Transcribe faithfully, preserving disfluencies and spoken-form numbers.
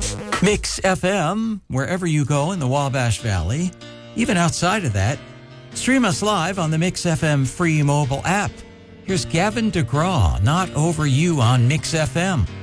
Mix F M, wherever you go in the Wabash Valley, even outside of that. Stream us live on the Mix F M free mobile app. Here's Gavin DeGraw, Not Over You on Mix F M.